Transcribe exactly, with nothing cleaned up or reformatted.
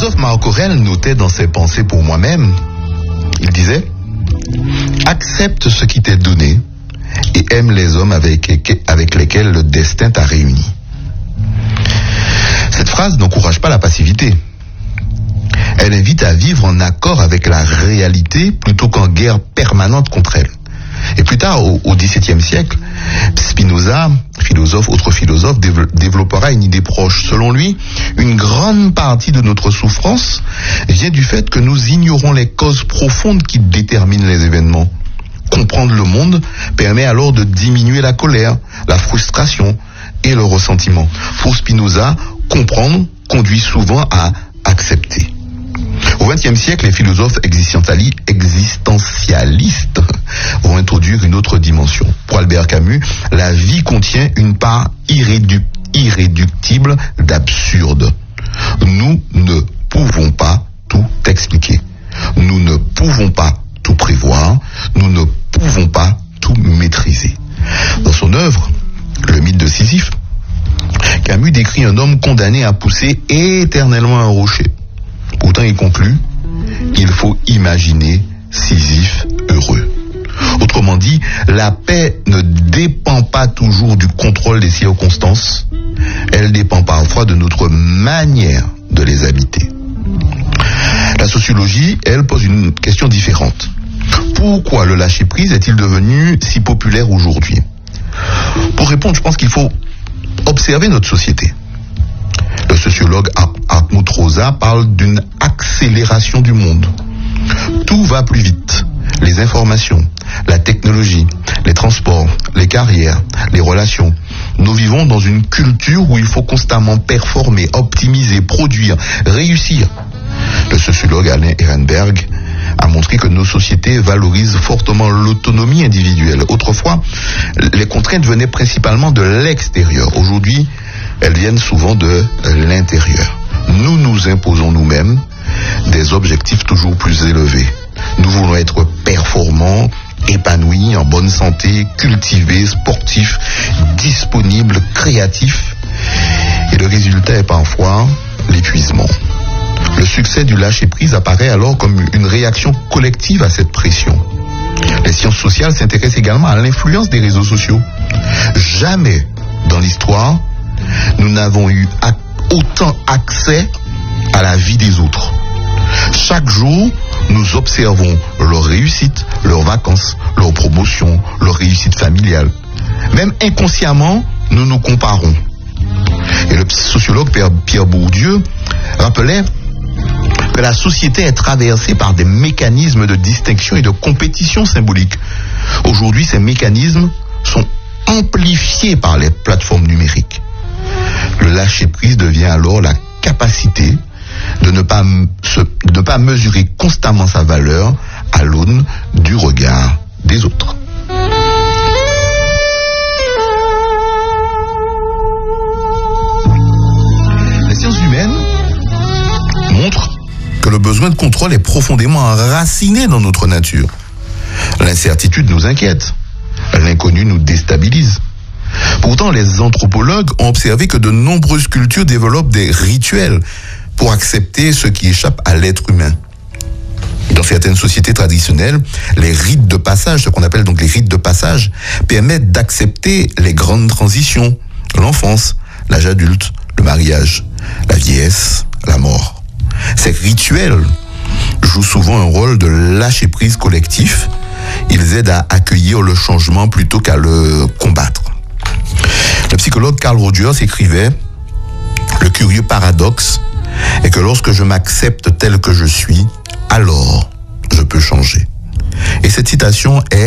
philosophe Marc Aurèle notait dans ses pensées pour moi-même, il disait « Accepte ce qui t'est donné et aime les hommes avec, avec lesquels le destin t'a réuni. » Cette phrase n'encourage pas la passivité. Elle invite à vivre en accord avec la réalité plutôt qu'en guerre permanente contre elle. Et plus tard, au dix-septième siècle, Spinoza, philosophe, autre philosophe, développera une idée proche. Selon lui, une grande partie de notre souffrance vient du fait que nous ignorons les causes profondes qui déterminent les événements. Comprendre le monde permet alors de diminuer la colère, la frustration et le ressentiment. Pour Spinoza, comprendre conduit souvent à accepter. Au vingtième siècle, les philosophes existentialistes vont introduire une autre dimension. Pour Albert Camus, la vie contient une part irréduc- irréductible d'absurde. Nous ne pouvons pas tout expliquer. Nous ne pouvons pas tout prévoir. Nous ne pouvons pas tout maîtriser. Dans son œuvre, Le mythe de Sisyphe, Camus décrit un homme condamné à pousser éternellement un rocher. Pourtant, il conclut, il faut imaginer Sisyphe heureux. Autrement dit, la paix ne dépend pas toujours du contrôle des circonstances, elle dépend parfois de notre manière de les habiter. La sociologie, elle, pose une question différente. Pourquoi le lâcher-prise est-il devenu si populaire aujourd'hui ? Pour répondre, je pense qu'il faut observer notre société. Le sociologue Hartmut Rosa parle d'une accélération du monde. Tout va plus vite. Les informations, la technologie, les transports, les carrières, les relations. Nous vivons dans une culture où il faut constamment performer, optimiser, produire, réussir. Le sociologue Alain Ehrenberg a montré que nos sociétés valorisent fortement l'autonomie individuelle. Autrefois, les contraintes venaient principalement de l'extérieur. Aujourd'hui, elles viennent souvent de l'intérieur. Nous nous imposons nous-mêmes des objectifs toujours plus élevés. Nous voulons être performants, épanouis, en bonne santé, cultivés, sportifs, disponibles, créatifs. Et le résultat est parfois l'épuisement. Le succès du lâcher-prise apparaît alors comme une réaction collective à cette pression. Les sciences sociales s'intéressent également à l'influence des réseaux sociaux. Jamais dans l'histoire, nous n'avons eu autant accès à la vie des autres. Chaque jour, nous observons leur réussite, leurs vacances, leurs promotions, leur réussite familiale. Même inconsciemment, nous nous comparons. Et le sociologue Pierre Bourdieu rappelait que la société est traversée par des mécanismes de distinction et de compétition symbolique. Aujourd'hui, ces mécanismes sont amplifiés par les plateformes numériques. Le lâcher-prise devient alors la capacité de ne pas, se, de ne pas mesurer constamment sa valeur à l'aune du regard des autres. Les sciences humaines montrent que le besoin de contrôle est profondément enraciné dans notre nature. L'incertitude nous inquiète, l'inconnu nous déstabilise. Pourtant, les anthropologues ont observé que de nombreuses cultures développent des rituels pour accepter ce qui échappe à l'être humain. Dans certaines sociétés traditionnelles, les rites de passage, ce qu'on appelle donc les rites de passage, permettent d'accepter les grandes transitions, l'enfance, l'âge adulte, le mariage, la vieillesse, la mort. Ces rituels jouent souvent un rôle de lâcher-prise collectif. Ils aident à accueillir le changement plutôt qu'à le combattre. Le psychologue Carl Rogers écrivait « Le curieux paradoxe est que lorsque je m'accepte tel que je suis, alors je peux changer. » Et cette citation est